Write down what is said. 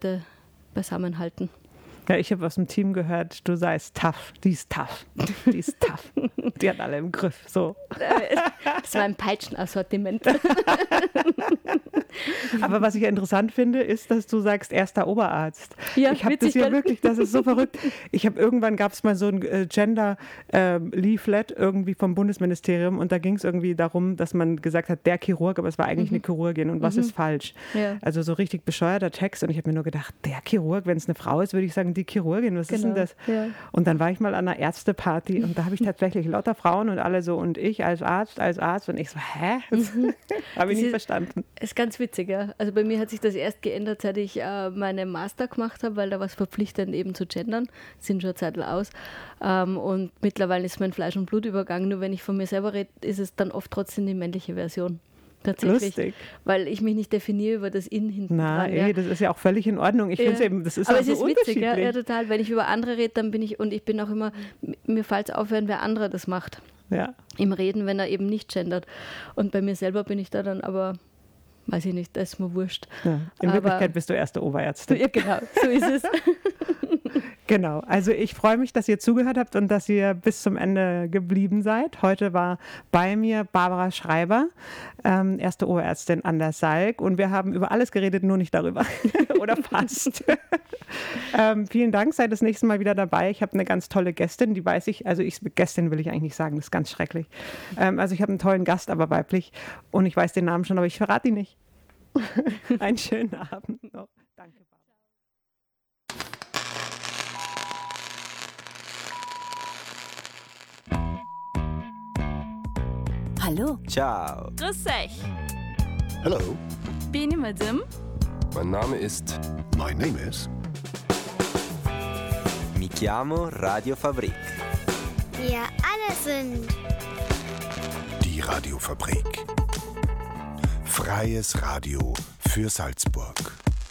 Leute beisammenhalten. Ja, ich habe aus dem Team gehört, du seist tough. Die ist tough. Die ist tough. Die hat alle im Griff. So. Das war ein Peitschenassortiment. Aber was ich ja interessant finde, ist, dass du sagst, erster Oberarzt. Ja, ich habe witzig, das ja gell? wirklich, das ist so verrückt. Irgendwann gab es mal so ein Gender-Leaflet irgendwie vom Bundesministerium und da ging es irgendwie darum, dass man gesagt hat, der Chirurg, aber es war eigentlich eine Chirurgin und was ist falsch? Ja. Also so richtig bescheuerter Text und ich habe mir nur gedacht, der Chirurg, wenn es eine Frau ist, würde ich sagen, die Chirurgin, was ist denn das? Ja. Und dann war ich mal an einer Ärzteparty und da habe ich tatsächlich lauter Frauen und alle so und ich als Arzt und ich so, hä? Habe ich nicht verstanden. Ist ganz witzig, ja. Also bei mir hat sich das erst geändert, seit ich meine Master gemacht habe, weil da war es verpflichtend eben zu gendern, sind schon eine Zeit aus. Und mittlerweile ist mein Fleisch und Blut übergangen, nur wenn ich von mir selber rede, ist es dann oft trotzdem die männliche Version. Tatsächlich, Lustig. Weil ich mich nicht definiere über das In hinten Na, dran. Ja. das ist ja auch völlig in Ordnung. Ich finde es eben, das ist aber auch es so ist witzig, ja, unterschiedlich. ja, total. Wenn ich über andere rede, dann bin ich auch immer, mir fällt es auf, wenn wer andere das macht. Ja. Im Reden, wenn er eben nicht gendert. Und bei mir selber bin ich da dann aber, weiß ich nicht, das ist mir wurscht. Ja. In Wirklichkeit bist du erste Oberärztin. Ja, genau, so ist es. Genau, also ich freue mich, dass ihr zugehört habt und dass ihr bis zum Ende geblieben seid. Heute war bei mir Barbara Schreiber, erste Oberärztin an der Salk und wir haben über alles geredet, nur nicht darüber oder fast. Vielen Dank, seid das nächste Mal wieder dabei. Ich habe eine ganz tolle Gästin, die weiß ich, Gästin will ich eigentlich nicht sagen, das ist ganz schrecklich. Also ich habe einen tollen Gast, aber weiblich und ich weiß den Namen schon, aber ich verrate ihn nicht. Einen schönen Abend noch. Danke, Barbara. Hallo. Ciao. Grüß euch. Hello, Bin ich mit dem? Mein Name ist. my name is. Mi chiamo Radio Fabrik. Wir alle sind Die Radiofabrik. Freies Radio für Salzburg.